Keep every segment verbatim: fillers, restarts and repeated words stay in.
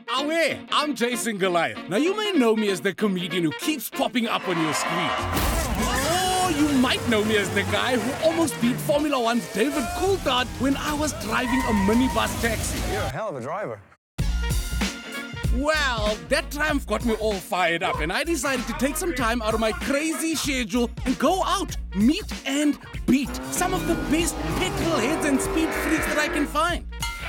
Away, I'm Jason Goliath. Now, you may know me as the comedian who keeps popping up on your screen. Or you might know me as the guy who almost beat Formula One's David Coulthard when I was driving a minibus taxi. You're a hell of a driver. Well, that triumph got me all fired up, and I decided to take some time out of my crazy schedule and go out, meet and beat some of the best petrol heads and speed freaks that I can find.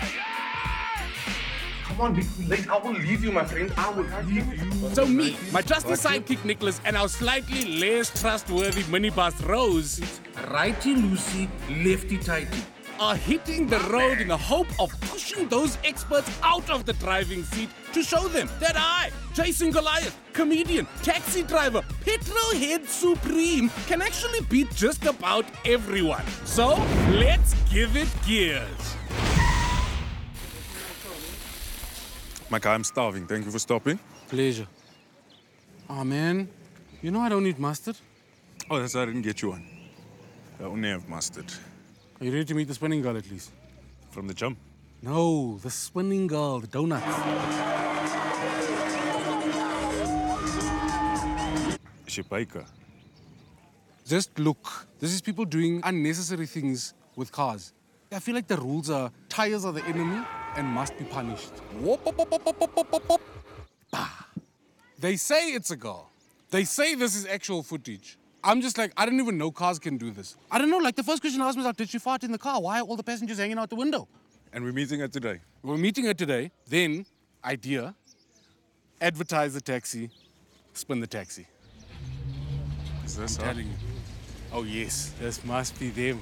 Come on, be late. I will leave you, my friend. I will leave you. So me, my trusty sidekick Nicholas, and our slightly less trustworthy minibus Rose, Righty-loosey, lefty-tighty, are hitting the road in the hope of pushing those experts out of the driving seat to show them that I, Jason Goliath, comedian, taxi driver, petrol head supreme, can actually beat just about everyone. So, let's give it gears. My guy, I'm starving. Thank you for stopping. Pleasure. Oh man, you know I don't eat mustard. Oh, that's why I didn't get you one. I only have mustard. Are you ready to meet the spinning girl at least? From the gym. No, the spinning girl, the donuts. Is she baker? Just look. This is people doing unnecessary things with cars. I feel like the rules are tires are the enemy and must be punished. Whoop, whoop, whoop, whoop, whoop, whoop, whoop, whoop. Bah. They say it's a girl. They say this is actual footage. I'm just like, I didn't even know cars can do this. I don't know, like the first question I asked me was, like, did she fart in the car? Why are all the passengers hanging out the window? And we're meeting her today. We're meeting her today. Then, idea, advertise the taxi, spin the taxi. Is this I'm her? telling you. Oh yes, this must be them.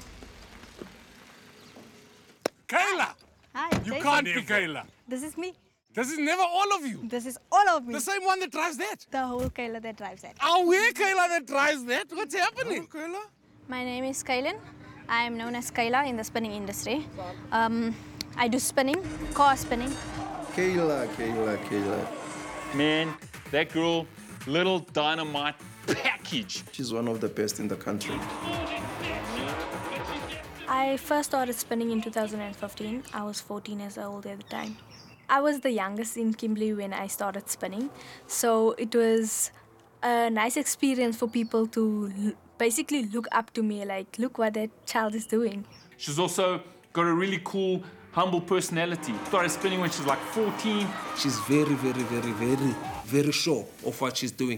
Kayla! Hi, You Jason. can't be Kayla. This is me. This is never all of you. This is all of me. The same one that drives that. The whole Kayla that drives it. Oh, where Kayla that drives that? What's happening? Oh, Kayla? My name is Kaylin. I am known as Kayla in the spinning industry. Um, I do spinning, car spinning. Kayla, Kayla, Kayla. Man, that girl, little dynamite package. She's one of the best in the country. I first started spinning in two thousand fifteen. I was fourteen years old at the time. I was the youngest in Kimberley when I started spinning. So it was a nice experience for people to l- basically look up to me, like, look what that child is doing. She's also got a really cool, humble personality. Started spinning when she was like fourteen. She's very, very, very, very, very sure of what she's doing.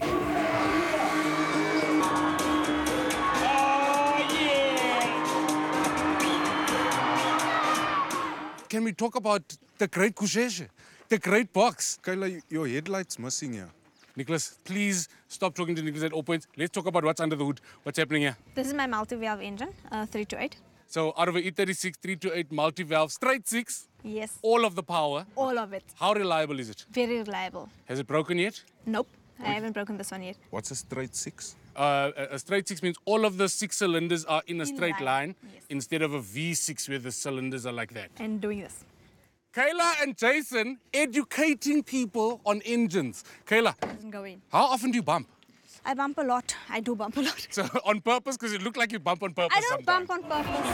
Can we talk about the great Kusheshe? The great box? Kayla, your headlight's missing here. Nicholas, please stop talking to Nicholas at all points. Let's talk about what's under the hood. What's happening here? This is my multi-valve engine, uh, three to eight. So out of a E thirty-six three to eight multi-valve, straight six, Yes, all of the power. all of it. How reliable is it? Very reliable. Has it broken yet? Nope, I haven't broken this one yet. What's a straight six? Uh, a, a straight six means all of the six cylinders are in a In straight line, line, yes. instead of a V six where the cylinders are like that. And doing this. Kayla and Jason educating people on engines. Kayla, Doesn't go in. how often do you bump? I bump a lot. I do bump a lot. So on purpose, because you look like you bump on purpose I don't sometimes. bump on purpose.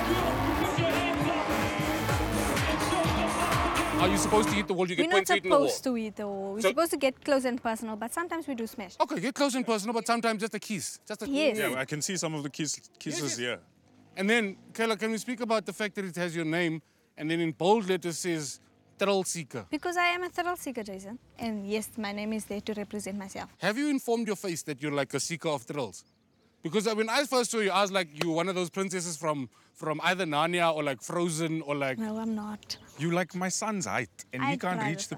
Are you supposed to hit the wall? You We're get not points eight in the wall. supposed to eat the wall. We're So- supposed to get close and personal, but sometimes we do smash. Okay, get close and personal, but sometimes just a kiss. Just a Yes. Yeah, I can see some of the kiss, kisses yes. here. And then, Kayla, can we speak about the fact that it has your name and then in bold letters says Thrill Seeker? Because I am a thrill seeker, Jason. And yes, my name is there to represent myself. Have you informed your face that you're like a seeker of thrills? Because uh, when I first saw you, I was like, you were one of those princesses from, from either Narnia or like Frozen or like... No, I'm not. You like my son's height, and I he can't try reach this the